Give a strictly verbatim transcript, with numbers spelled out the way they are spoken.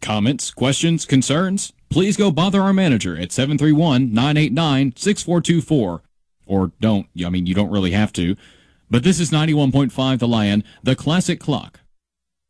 Comments, questions, concerns? Please go bother our manager at seven three one, nine eight nine, six four two four. Or don't. I mean, you don't really have to. But this is ninety-one point five The Lion, the classic clock.